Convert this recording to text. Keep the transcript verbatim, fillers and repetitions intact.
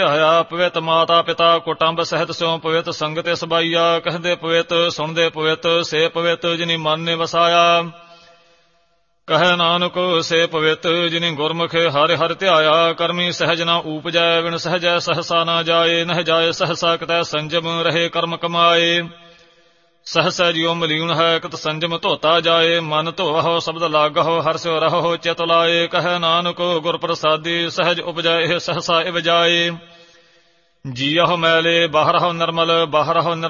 ਹਇਆ ਪਵਿੱਤ ਮਾਤਾ ਪਿਤਾ ਕੁਟੰਬ ਸਹਿਤ ਸਿਉ ਪਵਿੱਤ ਸੰਗਤ ਇਸ ਬਾਈਆ ਕਹਿੰਦੇ ਪਵਿੱਤ ਸੁਣਦੇ ਪਵਿੱਤ ਸੇ ਪਵਿੱਤ ਜਿਨੀ ਮਨ ਨੇ ਵਸਾਇਆ ਕਹੈ ਨਾਨਕ ਸੇ ਪਵਿੱਤ ਜਿਨੀ ਗੁਰਮੁਖ ਹਰਿ ਹਰਿ ਧਿਆਇਆ ਕਰਮੀ ਸਹਿਜ ਨਾ ਊਪਜੈ ਵਿਣ ਸਹਜੈ ਸਹਸਾ ਨਾ ਜਾਏ ਨਹਿ ਜਾਏ ਸਹਸਾ ਕਿਤੈ ਸੰਜਮ ਰਹੇ ਕਰਮ ਕਮਾਏ ਸਹਸਾ ਜਿਉ ਮਲੀਨ ਹੈ ਕਤ ਸੰਜਮ ਧੋਤਾ ਜਾਏ ਮਨ ਧੋਵਹੁ ਸ਼ਬਦ ਲਾਗਹੁ ਹਰਿ ਸਿਉ ਰਹੋ ਚਿਤ ਲਾਏ ਕਹੈ ਨਾਨਕ ਗੁਰ ਪ੍ਰਸਾਦੀ ਸਹਿਜ ਉਪਜੈ ਇਹ ਸਹਸਾ ਇਵ ਜਾਏ ਜੀਅਹੁ ਮੈਲੇ ਬਾਹਰਹੁ ਨਿਰਮਲ ਬਾਹਰਹੁ